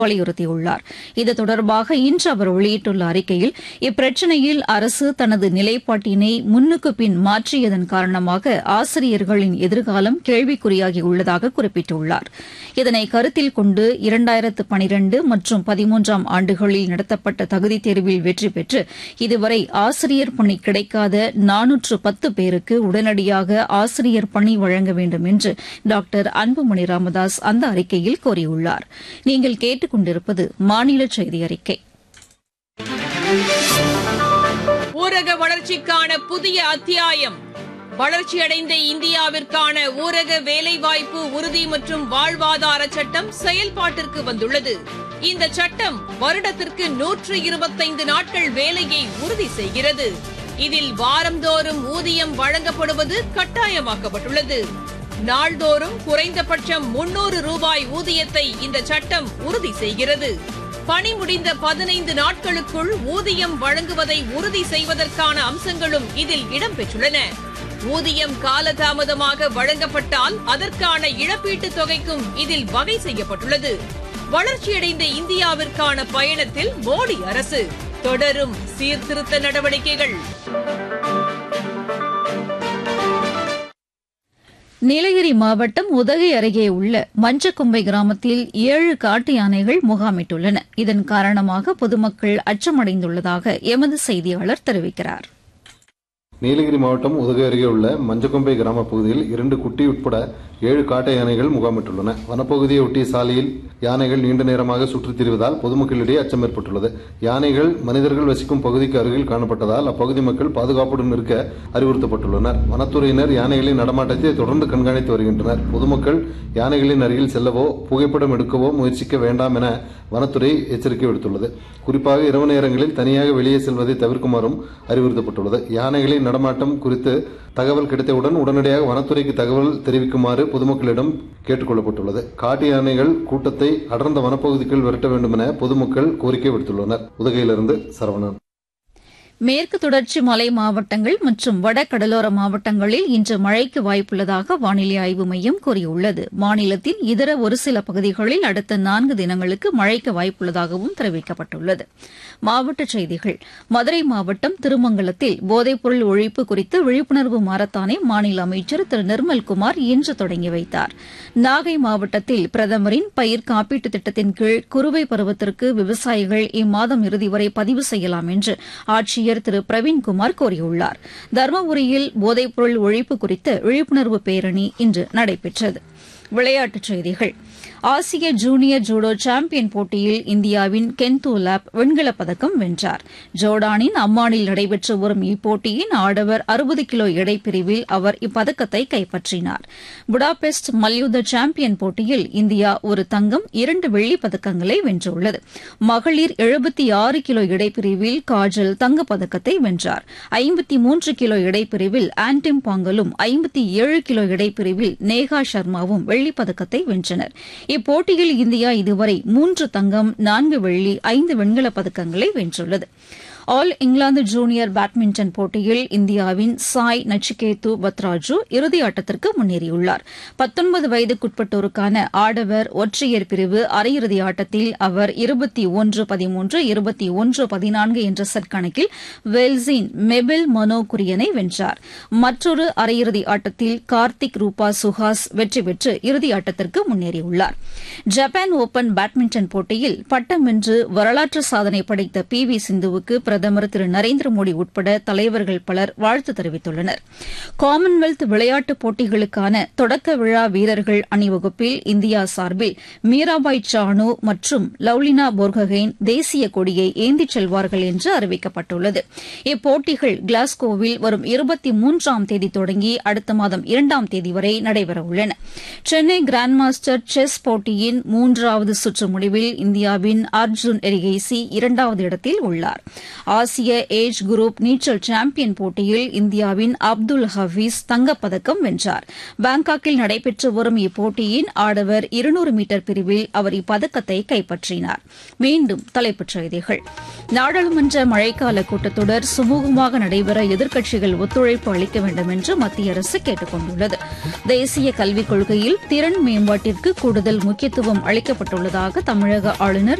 வலியுறுத்தியுள்ளார். இது தொடர்பாக இன்று அவர் வெளியிட்டுள்ள அறிக்கையில், இப்பிரச்சினையில் அரசு தனது நிலைப்பாட்டினை முன்னுக்கு பின் மாற்றியதன் காரணமாக ஆசிரியர்களின் எதிர்காலம் கேள்விக்குறியாகியுள்ளதாக குறிப்பிட்டுள்ளார். இதனை கருத்தில் கொண்டு 2012 மற்றும் 13ஆம் ஆண்டுகளில் நடத்தப்பட்ட தகுதித் தேர்வில் வெற்றி பெற்று இதுவரை ஆசிரியர் பணி கிடைக்காத 410 பேருக்கு உடனடியாக ஆசிரியர் பணி வழங்க வேண்டும் என்று டாக்டர் அன்புமணி ராமதாஸ் அந்த அறிக்கையில் கோரியுள்ளார். நீங்கள் கொண்டிருப்பது மாநில செய்தி அறிக்கை. ஊரக வளர்ச்சிக்கான புதிய அத்தியாயம். வளர்ச்சியடைந்த இந்தியாவிற்கான ஊரக வேலைவாய்ப்பு உறுதி மற்றும் வாழ்வாதார சட்டம் செயல்பாட்டிற்கு வந்துள்ளது. இந்த சட்டம் வருடத்திற்கு 125 நாட்கள் வேலையை உறுதி செய்கிறது. இதில் வாரந்தோறும் ஊதியம் வழங்கப்படுவது கட்டாயமாக்கப்பட்டுள்ளது. நாள்தோறும் குறைந்தபட்சம் 300 ரூபாய் ஊதியத்தை இந்த சட்டம் உறுதி செய்கிறது. பணி முடிந்த 15 நாட்களுக்குள் ஊதியம் வழங்குவதை உறுதி செய்வதற்கான அம்சங்களும் இதில் இடம்பெற்றுள்ளன. ஊதியம் காலதாமதமாக வழங்கப்பட்டால் அதற்கான இழப்பீட்டுத் தொகைக்கும் இதில் வகை செய்யப்பட்டுள்ளது. வளர்ச்சியடைந்த இந்தியாவிற்கான பயணத்தில் மோடி அரசு தொடரும் சீர்திருத்த நடவடிக்கைகள். நீலகிரி மாவட்டம் உதகை அருகே உள்ள மஞ்சக்கொம்பை கிராமத்தில் 7 காட்டு யானைகள் முகாமிட்டுள்ளன. இதன் காரணமாக பொதுமக்கள் அச்சமடைந்துள்ளதாக எமது செய்தியாளர் தெரிவிக்கிறார். நீலகிரி மாவட்டம் உதகை அருகே உள்ள மஞ்சக்கொம்பை கிராம பகுதியில் 2 குட்டி உட்பட 7 காட்டு யானைகள் முகாமிட்டுள்ளன. வனப்பகுதியை ஒட்டிய சாலையில் யானைகள் நீண்ட நேரமாக சுற்றித் திரிவதால் பொதுமக்களிடையே அச்சம் ஏற்பட்டுள்ளது. யானைகள் மனிதர்கள் வசிக்கும் பகுதிக்கு அருகில் காணப்பட்டதால் அப்பகுதி மக்கள் பாதுகாப்புடன் இருக்க அறிவுறுத்தப்பட்டுள்ளனர். வனத்துறையினர் யானைகளின் நடமாட்டத்தை தொடர்ந்து கண்காணித்து வருகின்றனர். பொதுமக்கள் யானைகளின் அருகில் செல்லவோ புகைப்படம் எடுக்கவோ முயற்சிக்க வேண்டாம் என வனத்துறை எச்சரிக்கை விடுத்துள்ளது. குறிப்பாக இரவு நேரங்களில் தனியாக வெளியே செல்வதை தவிர்க்குமாறும் அறிவுறுத்தப்பட்டுள்ளது. யானைகளின் நடமாட்டம் குறித்து தகவல் கிடைத்தவுடன் உடனடியாக வனத்துறைக்கு தகவல் தெரிவிக்குமாறு பொதுமக்களிடம் கேட்டுக் கொள்ளப்பட்டுள்ளது. காட்டு யானைகள் கூட்டத்தை அடர்ந்த வனப்பகுதிக்குள் விரட்ட வேண்டும் என பொதுமக்கள் கோரிக்கை விடுத்துள்ளனர். உதகையிலிருந்து சரவணன். மேற்கு தொடர்ச்சி மலை மாவட்டங்கள் மற்றும் வட கடலோர மாவட்டங்களில் இன்று மழைக்கு வாய்ப்புள்ளதாக வானிலை ஆய்வு மையம் கூறியுள்ளது. மாநிலத்தின் இதர ஒரு சில பகுதிகளில் அடுத்த 4 தினங்களுக்கு மழைக்கு வாய்ப்புள்ளதாகவும் தெரிவிக்கப்பட்டுள்ளது. மாவட்டச் செய்திகள். மதுரை மாவட்டம் திருமங்கலத்தில் போதைப்பொருள் ஒழிப்பு குறித்து விழிப்புணர்வு மாரத்தானை மாநில அமைச்சர் திரு நிர்மல்குமார் இன்று தொடங்கி வைத்தார். நாகை மாவட்டத்தில் பிரதமரின் பயிர் காப்பீட்டுத் திட்டத்தின் கீழ் குறுவை பருவத்திற்கு விவசாயிகள் இம்மாதம் இறுதி வரை பதிவு செய்யலாம் என்று ஆட்சியர் திரு பிரவீன்குமார் கூறியுள்ளார். தருமபுரியில் போதைப்பொருள் ஒழிப்பு குறித்த விழிப்புணர்வு பேரணி இன்று நடைபெற்றது. விளையாட்டுச் செய்திகள். ஆசிய ஜூனியர் ஜூடோ சாம்பியன் போட்டியில் இந்தியாவின் கென்தோ லாப் வெண்கலப் பதக்கம் வென்றார். ஜோர்டானின் அம்மானில் நடைபெற்று வரும் இப்போட்டியின் ஆடவர் 60 கிலோ எடைப்பிரிவில் அவர் இப்பதக்கத்தை கைப்பற்றினார். புடாபெஸ்ட் மல்யுத்த சாம்பியன் போட்டியில் இந்தியா ஒரு தங்கம் 2 வெள்ளிப் பதக்கங்களை வென்றுள்ளது. மகளிர் 76 கிலோ எடைப்பிரிவில் காஜல் தங்கப்பதக்கத்தை வென்றார். 53 கிலோ எடைப்பிரிவில் ஆன்டிம் பாங்கலும் 57 கிலோ எடைப்பிரிவில் நேகா சர்மாவும் வெள்ளிப் பதக்கத்தை வென்றனர். இப்போட்டியில் இந்தியா இதுவரை 3 தங்கம் 4 வெள்ளி 5 வெண்கலப் பதக்கங்களை வென்றுள்ளது. ஆல் இங்கிலாந்து ஜூனியர் பேட்மிண்டன் போட்டியில் இந்தியாவின் சாய் நச்சிகேத்து பத்ராஜு இறுதி ஆட்டத்திற்கு முன்னேறியுள்ளார். 19 வயதுக்குட்பட்டோருக்கான ஆடவர் ஒற்றையர் பிரிவு அரையிறுதி ஆட்டத்தில் அவர் 21-13, 21-14 என்ற செட் கணக்கில் வேல்ஸின் மெபில் மனோ குரியனை வென்றார். மற்றொரு அரையிறுதி ஆட்டத்தில் கார்த்திக் ரூபா சுஹாஸ் வெற்றி பெற்று இறுதி ஆட்டத்திற்கு முன்னேறியுள்ளார். ஜப்பான் ஓபன் பேட்மிண்டன் போட்டியில் பட்டம் வென்று வரலாற்று சாதனை படைத்த PV சிந்துவுக்கு பிரதமர் திரு நரேந்திர மோடி உட்பட தலைவர்கள் பலர் வாழ்த்து தெரிவித்துள்ளனர். காமன்வெல்த் விளையாட்டுப் போட்டிகளுக்கான தொடக்க விழா வீரர்கள் அணிவகுப்பில் இந்தியா சார்பில் மீராபாய் சானு மற்றும் லவ்லினா போர்கஹெய்ன் தேசிய கொடியை ஏந்திச் செல்வார்கள் என்று அறிவிக்கப்பட்டுள்ளது. இப்போட்டிகள் கிளாஸ்கோவில் வரும் 23ஆம் தேதி தொடங்கி அடுத்த மாதம் 2ஆம் தேதி வரை நடைபெறவுள்ளன. சென்னை கிராண்ட் மாஸ்டர் செஸ் போட்டியின் 3வது சுற்று முடிவில் இந்தியாவின் அர்ஜுன் எரிகைசி 2வது இடத்தில் உள்ளார். ஆசிய ஏஜ் குரூப் நீச்சல் சாம்பியன் போட்டியில் இந்தியாவின் அப்துல் ஹபீஸ் தங்கப்பதக்கம் வென்றார். பாங்காக்கில் நடைபெற்று வரும் இப்போட்டியின் ஆடவர் 200 மீட்டர் பிரிவில் அவர் இப்பதக்கத்தை கைப்பற்றினார். மீண்டும் தலைப்புச் செய்திகள். நாடாளுமன்ற மழைக்கால கூட்டத்தொடர் சுமூகமாக நடைபெற எதிர்க்கட்சிகள் ஒத்துழைப்பு அளிக்க வேண்டும் என்று மத்திய அரசு கேட்டுக் கொண்டுள்ளது. தேசிய கல்விக் கொள்கையில் திறன் மேம்பாட்டிற்கு கூடுதல் முக்கியத்துவம் அளிக்கப்பட்டுள்ளதாக தமிழக ஆளுநர்